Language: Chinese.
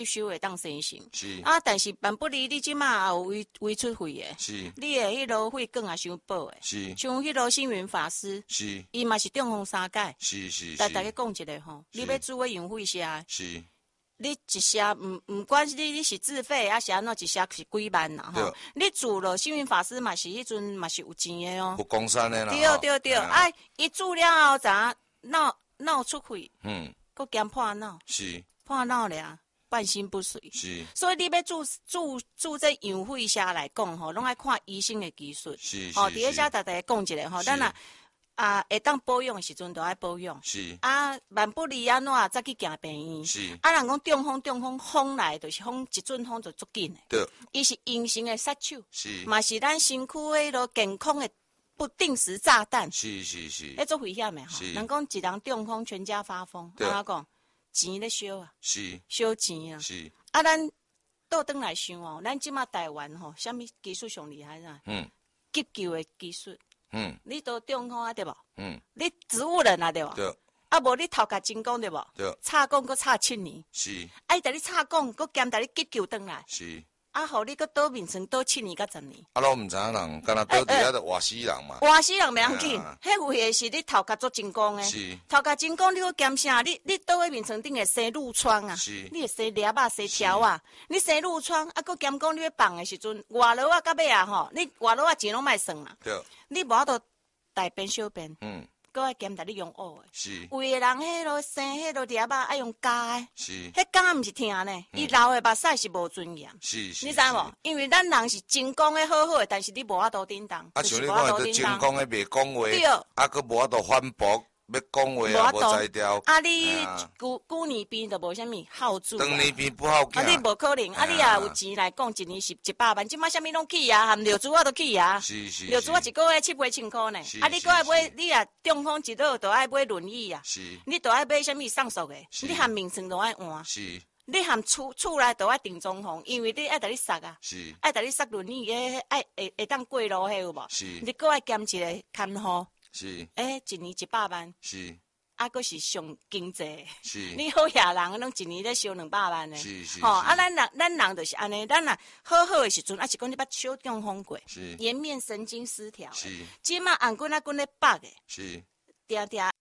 收会当生成。 是啊，但是万不离你即马有微出费的， 是你的迄落费更也伤薄的。 是像迄落星云法师， 是伊嘛是中风三界。 是来，大家讲一个吼，你要煮个用费下， 是你一下唔管你是自费啊，是安怎一下是几万啦吼。你煮了星云法师嘛是迄阵嘛是有钱的哦。 不公山的啦。 对，哎，伊煮了后咋闹出血，搁兼破脑， 是破脑了，半身不遂。 是， 所以你要做这养肺下来讲吼，拢爱看医生的技术。 是哦，第一下大家讲一下吼，咱会当保养的时阵都爱保养。 是啊，万不离安怎再去行病院。 是啊，人讲中风来，就是风一阵风就足紧的。 对， 伊是隐形的杀手， 是嘛是咱身躯迄落健康的不定时炸弹。 是， 迄做危险的吼。人讲一人中风，全家发疯。安怎讲？钱咧烧啊，烧钱啊。 是啊，咱倒转来想哦，咱即马台湾吼，啥物技术上厉害噻？急救的技术。你都中风啊，对无？你植物人啊，对无？ 对。 啊，无你头壳真讲对无？ 对。 插管搁插7年。 是。 哎，带你插管，搁兼带你急救转来。 是。 啊，互你搁倒眠床倒7年到10年。 啊，拢毋知影人，敢若倒伫遐就活死人嘛。 活死人袂要紧，迄为的是你头壳做真讲的。 是。头壳真讲，你搁兼啥？你倒喺眠床顶会生褥疮啊？ 是。 你会生粒啊，生条啊？你生褥疮，啊，搁兼讲你要放的时阵，外劳啊，到尾啊吼，你外劳啊钱拢莫算啦。 对。 你无法度大便小便。搁爱兼带你用学的。 是。有的人迄落生迄落粒啊，爱用夹的。 是。 迄夹毋是疼呢，伊流的目屎是无尊严。 是。 你知无？因为咱人是真讲的好的，但是你无法度叮当。 啊，像你讲的真讲的袂讲话。对。啊，搁无法度反驳。要讲话啊，无才调。 啊，你旧年边就无啥物好处。 当年边不好啊，你无可能。啊，你也有钱来讲，一年是100万，即马啥物拢起啊，含尿珠啊都起啊。 是。 尿珠啊一个月7-8千块呢。啊，你搁爱买，你也中风一落，都爱买轮椅啊。 是。 你都爱买啥物上手的？你含眠床都爱换。 是。 你含厝内都爱定装潢，因为你爱带你塞啊。 是。爱带你塞轮椅的，爱会当过路迄有无？ 是。 你搁爱兼一个看护。 是。 一年100万。 是。 啊，佫是上经济， 是。 你好野人，拢一年咧烧200万呢。 是。 吼，啊，咱人就是安尼，咱若好的时阵，啊是讲你捌小中风过， 是。 颜面神经失调， 是。 即马按滚咧拔的， 是。 定